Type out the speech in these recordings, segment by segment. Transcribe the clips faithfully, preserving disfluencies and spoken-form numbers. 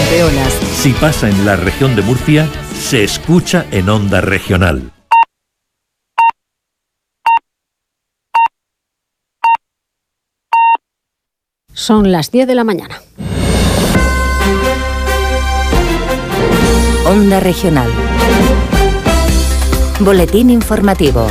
campeonas. Si pasa en la región de Murcia, se escucha en Onda Regional. Son las diez de la mañana. Onda Regional. Boletín informativo.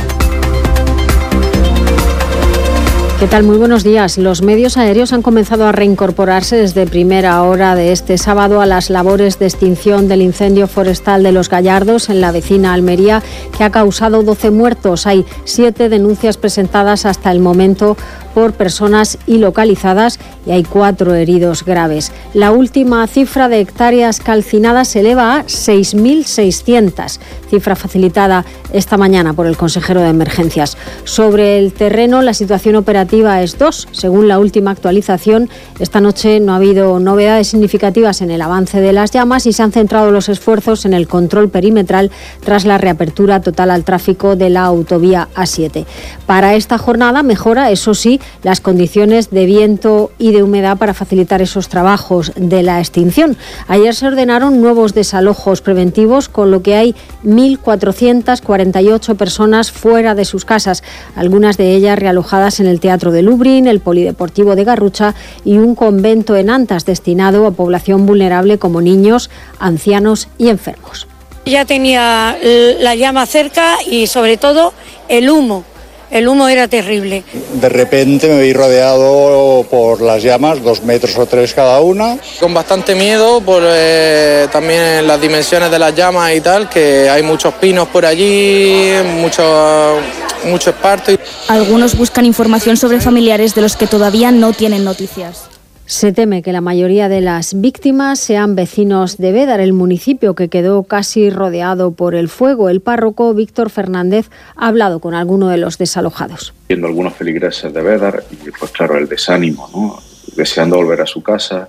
¿Qué tal? Muy buenos días. Los medios aéreos han comenzado a reincorporarse desde primera hora de este sábado a las labores de extinción del incendio forestal de Los Gallardos en la vecina Almería, que ha causado doce muertos. Hay siete denuncias presentadas hasta el momento por personas ilocalizadas y hay cuatro heridos graves. La última cifra de hectáreas calcinadas se eleva a seis mil seiscientas, cifra facilitada esta mañana por el consejero de Emergencias. Sobre el terreno, la situación operativa es dos. Según la última actualización, esta noche no ha habido novedades significativas en el avance de las llamas y se han centrado los esfuerzos en el control perimetral tras la reapertura total al tráfico de la autovía A siete. Para esta jornada mejora, eso sí, las condiciones de viento y de humedad para facilitar esos trabajos de la extinción. Ayer se ordenaron nuevos desalojos preventivos, con lo que hay mil cuatrocientas cuarenta y ocho personas fuera de sus casas, algunas de ellas realojadas en el Teatro de Lubriñ, el Polideportivo de Garrucha y un convento en Antas destinado a población vulnerable como niños, ancianos y enfermos. Ya tenía la llama cerca y sobre todo el humo. El humo era terrible. De repente me vi rodeado por las llamas, dos metros o tres cada una. Con bastante miedo por eh, también las dimensiones de las llamas y tal, que hay muchos pinos por allí, mucho, mucho esparto. Algunos buscan información sobre familiares de los que todavía no tienen noticias. Se teme que la mayoría de las víctimas sean vecinos de Bédar, el municipio que quedó casi rodeado por el fuego. El párroco Víctor Fernández ha hablado con alguno de los desalojados. Viendo algunos feligreses de Bédar y pues claro, el desánimo, ¿no? Deseando volver a su casa,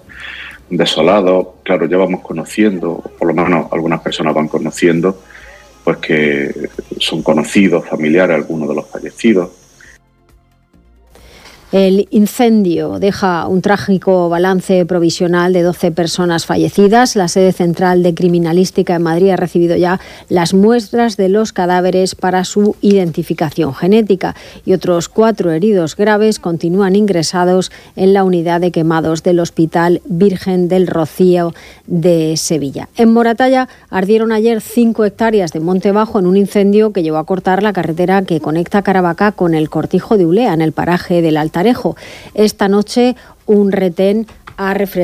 desolado. Claro, ya vamos conociendo, por lo menos algunas personas van conociendo, pues que son conocidos, familiares, algunos de los fallecidos. El incendio deja un trágico balance provisional de doce personas fallecidas. La sede central de Criminalística en Madrid ha recibido ya las muestras de los cadáveres para su identificación genética y otros cuatro heridos graves continúan ingresados en la unidad de quemados del Hospital Virgen del Rocío de Sevilla. En Moratalla ardieron ayer cinco hectáreas de monte bajo en un incendio que llevó a cortar la carretera que conecta Caravaca con el Cortijo de Ulea, en el paraje del Altarejo. Esta noche un retén ha refrescado